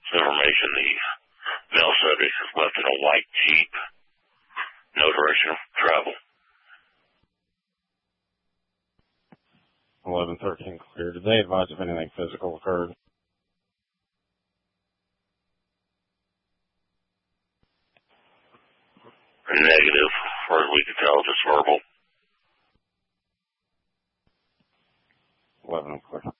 Information, the male subject is left in a white Jeep. No direction of travel. 1113 clear. Did they advise if anything physical occurred? Negative. As far as we could tell, just verbal. 11 clear.